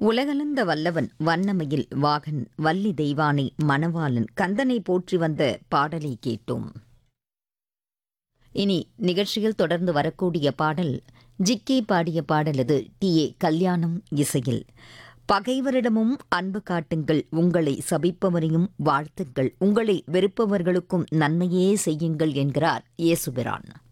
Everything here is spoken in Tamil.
உலகளந்த வல்லவன் வண்ணமயில் வாகன் வள்ளி தெய்வானை மணவாளன் கந்தனை போற்றி வந்த பாடலை கேட்டோம். இனி நிகழ்ச்சியில் தொடர்ந்து வரக்கூடிய பாடல் ஜிக்கே பாடிய பாடல். அது டி.ஏ. கல்யாணம் இசையில். பகைவரிடமும் அன்பு காட்டுங்கள், உங்களை சபிப்பவரையும் வாழ்த்துங்கள், உங்களை வெறுப்பவர்களுக்கும் நன்மையே செய்யுங்கள் என்கிறார் இயேசுபிரான்.